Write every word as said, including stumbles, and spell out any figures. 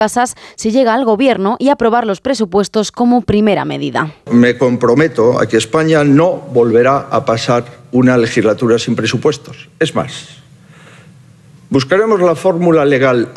casas si llega al Gobierno y aprobar los presupuestos como primera medida. Me comprometo a que España no volverá a pasar una legislatura sin presupuestos. Es más, buscaremos la fórmula legal